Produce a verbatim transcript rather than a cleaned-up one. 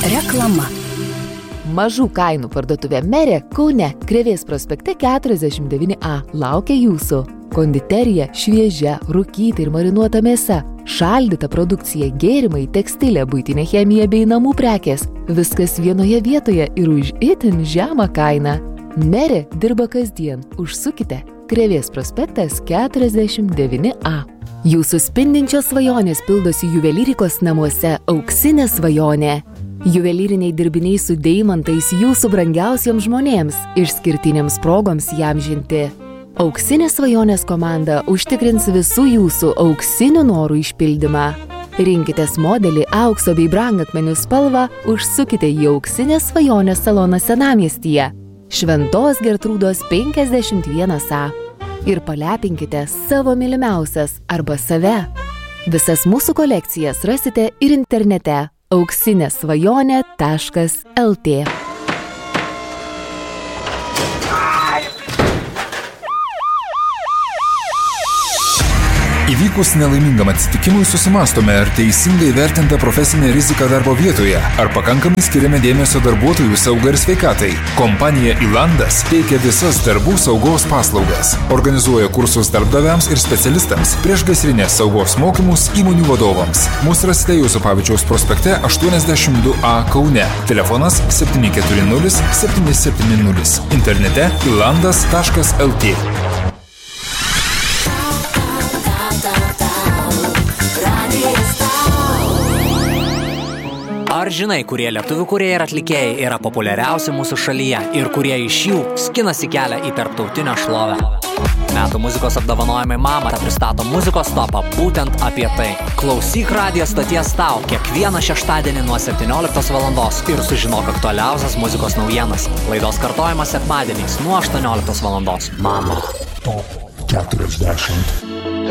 Reklama. Mažų kainų parduotuvė Merė Kaune, Krėvės prospekte keturiasdešimt devyni A laukia jūsų. Konditerija, šviežia, rūkyta ir marinuota mėsa, šaldyta produkcija, gėrimai, tekstilė, buitinė chemija bei namų prekės. Viskas vienoje vietoje ir už itin žemą kainą. Merė dirba kasdien. Užsukite. Krėvės prospektas keturiasdešimt devyni A. Jūsų spindinčios svajonės pildosi juvelyrikos namuose Auksinė svajonė. Juvelyriniai dirbiniai su deimantais jūsų brangiausiems žmonėms, išskirtinėms progoms įamžinti. Auksinė svajonės komanda užtikrins visų jūsų auksinių norų išpildymą. Rinkitės modelį aukso bei brangakmenių spalvą, užsukite į Auksinės svajonės saloną Senamiestyje, Šventos Gertrūdos penkiasdešimt vienas A. Ir palepinkite savo mylimiausias arba save. Visas mūsų kolekcijas rasite ir internete auksinėsvajonė taškas el tė. Įvykus nelaimingam atsitikimui susimastome, ar teisingai vertinta profesinė rizika darbo vietoje, ar pakankamai skiriame dėmesio darbuotojų saugai ir sveikatai. Kompanija Ilandas teikia visas darbų saugos paslaugas. Organizuoja kursus darbdaviams ir specialistams, priešgaisrinės saugos mokymus įmonių vadovams. Mūsų rasite Jūsų Pavičiaus prospekte aštuoniasdešimt du A Kaune. Telefonas septyni keturi nulis septyni septyni nulis. Internete ilandas taškas el tė. Ar žinai, kurie lietuvių kūrėjai ir atlikėjai yra populiariausi mūsų šalyje ir kurie iš jų skinasi kelią į tarptautinę šlovę? Metų muzikos apdovanojimai Mama pristato muzikos topą būtent apie tai. Klausyk radijo stoties tau kiekvieną šeštadienį nuo septynioliktos valandos ir sužinok aktualiausias muzikos naujienas. Laidos kartojimas sekmadieniais nuo aštuonioliktos valandos. Mama. Top keturiasdešimt.